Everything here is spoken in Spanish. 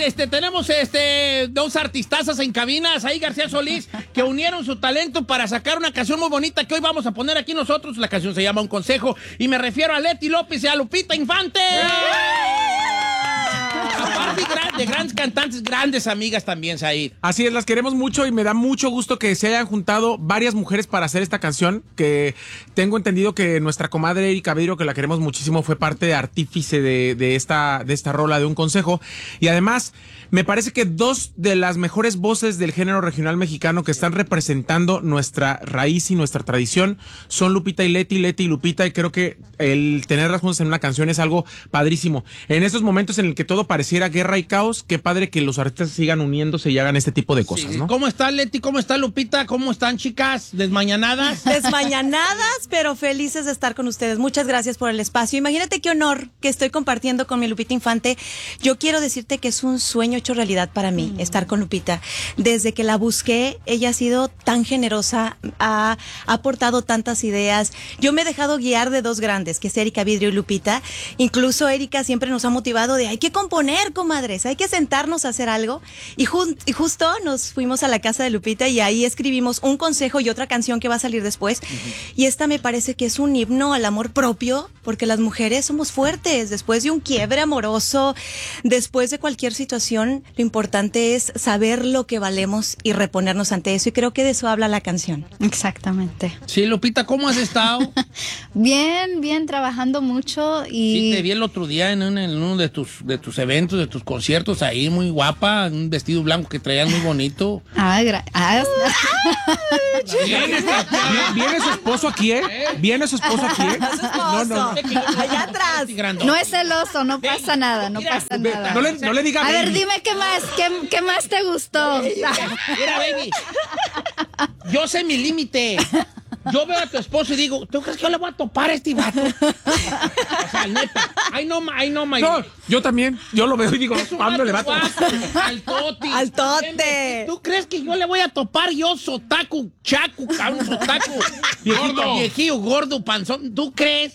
tenemos dos artistazas en cabinas, ahí García Solís, que unieron su talento para sacar una canción muy bonita que hoy vamos a poner aquí nosotros. La canción se llama Un Consejo y me refiero a Leti López y a Lupita Infante. Aparte de grandes cantantes, grandes amigas también, Said. Así es, las queremos mucho y me da mucho gusto que se hayan juntado varias mujeres para hacer esta canción, que tengo entendido que nuestra comadre Erika Vidrio, que la queremos muchísimo, fue parte de artífice de esta rola de Un Consejo. Y además, me parece que dos de las mejores voces del género regional mexicano que están representando nuestra raíz y nuestra tradición son Lupita y Leti y Lupita, y creo que el tenerlas juntas en una canción es algo padrísimo. En estos momentos en el que todo pareciera guerra y caos, qué padre que los artistas sigan uniéndose y hagan este tipo de cosas, sí. ¿no? ¿Cómo está Leti? ¿Cómo está Lupita? ¿Cómo están, chicas? ¿Desmañanadas? Desmañanadas, pero felices de estar con ustedes. Muchas gracias por el espacio. Imagínate qué honor que estoy compartiendo con mi Lupita Infante. Yo quiero decirte que es un sueño hecho realidad para mí, estar con Lupita. Desde que la busqué, ella ha sido tan generosa, ha aportado tantas ideas. Yo me he dejado guiar de dos grandes, que es Erika Vidrio y Lupita. Incluso Erika siempre nos ha motivado de hay que componer, comadres, hay que sentarnos a hacer algo. Y justo nos fuimos a la casa de Lupita y ahí escribimos Un Consejo y otra canción que va a salir después. Y esta me parece que es un himno al amor propio, porque las mujeres somos fuertes. Después de un quiebre amoroso, después de cualquier situación, lo importante es saber lo que valemos y reponernos ante eso. Y creo que de eso habla la canción. Exactamente. Sí, Lupita, ¿cómo has estado? Bien, trabajando mucho y... Sí, te vi el otro día en uno de tus eventos, de tus conciertos ahí, muy guapa, un vestido blanco que traías muy bonito. ¿Viene su esposo aquí, ¿Viene su esposo aquí, No. Allá atrás. No es celoso, no pasa nada, no pasa nada. No le diga A ver, baby. dime qué más te gustó. Mira, baby, yo sé mi límite. Yo veo a tu esposo y digo, ¿tú crees que yo le voy a topar a este vato? O sea, neta, I know my... No, yo también, yo lo veo y digo, ¿cuándo le va a tocar? Al tote. ¿Tú crees que yo le voy a topar yo, sotaku, chacu, cabrón, sotaku? Viejillo, gordo, panzón, ¿tú crees?